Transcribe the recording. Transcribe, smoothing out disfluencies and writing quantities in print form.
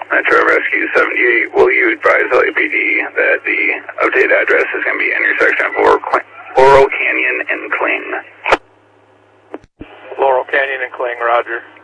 Metro Rescue 78, will you advise LAPD that the updated address is going to be intersection of Laurel Canyon and Kling? Laurel Canyon and Kling, roger.